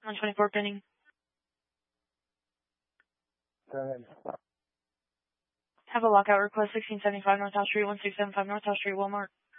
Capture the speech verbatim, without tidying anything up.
one twenty-four pending. Go ahead. Have a lockout request, sixteen seventy-five North House Street, one six seven five North House Street, Walmart.